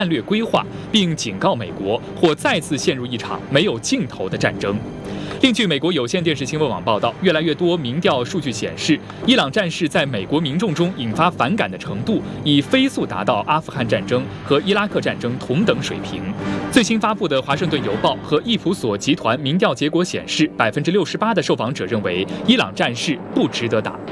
战略规划，并警告美国或再次陷入一场没有尽头的战争。另据美国有线电视新闻网报道，越来越多民调数据显示，伊朗战事在美国民众中引发反感的程度已飞速达到阿富汗战争和伊拉克战争同等水平。最新发布的《华盛顿邮报》和易普所集团民调结果显示，68%的受访者认为伊朗战事不值得打。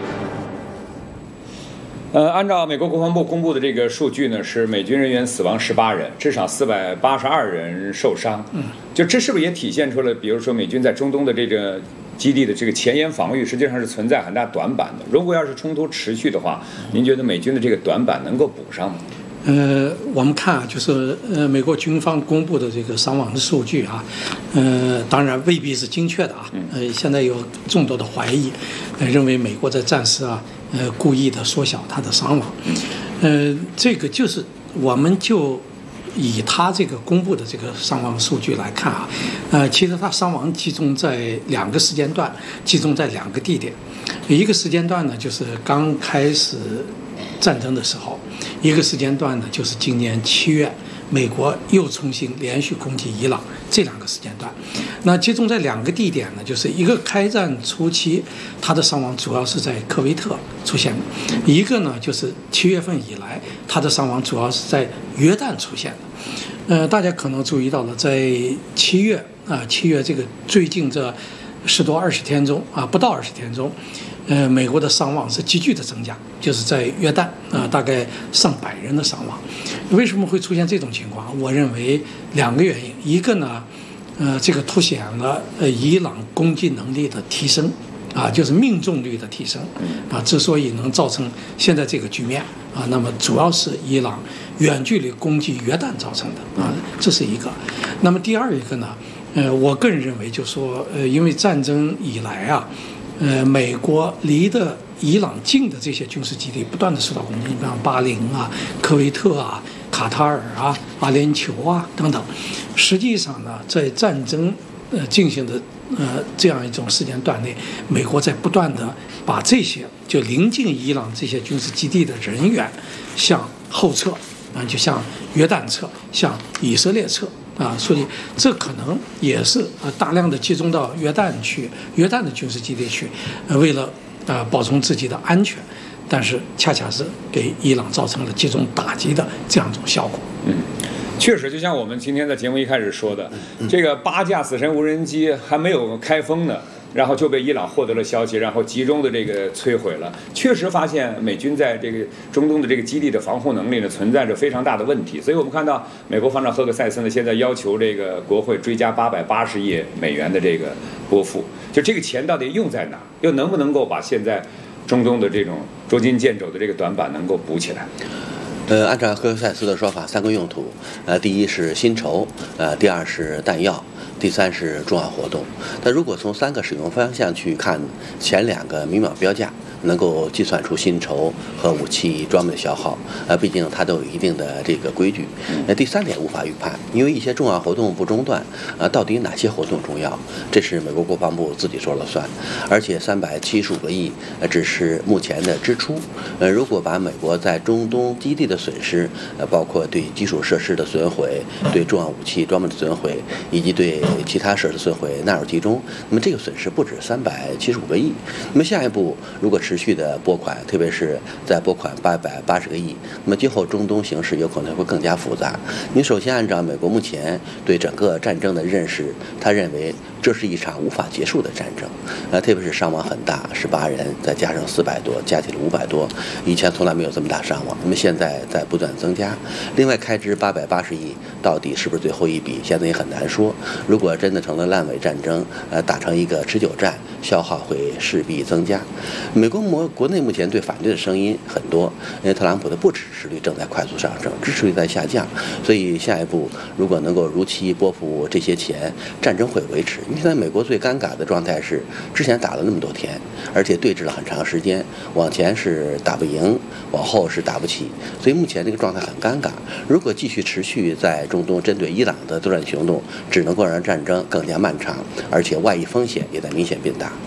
按照美国国防部公布的这个数据呢，是美军人员死亡18人，至少482人受伤。就这是不是也体现出了，比如说美军在中东的这个基地的这个前沿防御，实际上是存在很大短板的。如果要是冲突持续的话，您觉得美军的这个短板能够补上吗？ 我们看啊，就是美国军方公布的这个伤亡的数据啊，当然未必是精确的啊。现在有众多的怀疑，认为美国在战时啊，故意的缩小他的伤亡。这个就是我们就以他这个公布的这个伤亡数据来看啊，其实他伤亡集中在2个时间段，集中在2个地点。一个时间段呢，就是刚开始战争的时候；一个时间段呢，就是今年7月，美国又重新连续攻击伊朗，这2个时间段。那集中在2个地点呢，就是一个开战初期，它的伤亡主要是在科威特出现的；一个呢，就是7月份以来，它的伤亡主要是在约旦出现的。大家可能注意到了，在7月这个最近这10多20天中啊，不到20天中，美国的伤亡是急剧的增加，就是在约旦大概上百人的伤亡。为什么会出现这种情况？我认为2个原因，一个呢，这个凸显了伊朗攻击能力的提升啊，就是命中率的提升啊，之所以能造成现在这个局面啊，那么主要是伊朗远距离攻击约旦造成的啊，这是一个。那么第二一个呢，我个人认为就是说，因为战争以来啊，美国离的伊朗近的这些军事基地不断的受到攻击，比方巴林啊、科威特啊、卡塔尔啊、阿联酋啊等等。实际上呢，在战争进行的这样一种时间段内，美国在不断的把这些就临近伊朗这些军事基地的人员向后撤就向约旦撤，向以色列撤。所以这可能也是大量的集中到约旦的军事基地去，为了保存自己的安全，但是恰恰是给伊朗造成了集中打击的这样一种效果。 确实，就像我们今天在节目一开始说的，这个8架死神无人机还没有开封呢，然后就被伊朗获得了消息，然后集中的这个摧毁了。确实发现美军在这个中东的这个基地的防护能力呢，存在着非常大的问题。所以我们看到美国防长赫克塞斯呢，现在要求这个国会追加880亿美元的这个拨付，就这个钱到底用在哪，又能不能够把现在中东的这种捉襟见肘的这个短板能够补起来？ 按照赫克塞斯的说法，3个用途，第一是薪酬，第二是弹药，第3是重要活动。但如果从3个使用方向去看，前2个明码标价，能够计算出薪酬和武器装备的消耗，毕竟它都有一定的这个规矩。第3点无法预判，因为一些重要活动不中断，到底哪些活动重要，这是美国国防部自己说了算。而且375个亿只是目前的支出，如果把美国在中东基地的损失，包括对基础设施的损毁、对重要武器装备的损毁，以及对其他设施损毁纳入其中，那么这个损失不止375个亿。那么下一步如果持续的拨款，特别是在拨款880个亿，那么今后中东形势有可能会更加复杂。你首先按照美国目前对整个战争的认识，他认为这是一场无法结束的战争，特别是伤亡很大，18人，再加上400多，加起来500多，以前从来没有这么大伤亡，那么现在在不断增加。另外开支880亿，到底是不是最后一笔，现在也很难说。如果真的成了烂尾战争，打成一个持久战，消耗会势必增加。美国国内目前对反对的声音很多，因为特朗普的不支持率正在快速上升，支持率在下降，所以下一步如果能够如期拨付这些钱，战争会维持。因为现在美国最尴尬的状态是，之前打了那么多天，而且对峙了很长时间，往前是打不赢，往后是打不起，所以目前这个状态很尴尬。如果继续持续在中东针对伊朗的作战行动，只能够让战争更加漫长，而且外溢风险也在明显变大。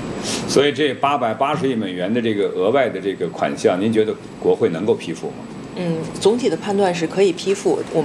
所以这880亿美元的这个额外的这个款项，您觉得国会能够批复吗？ 总体的判断是可以批复。我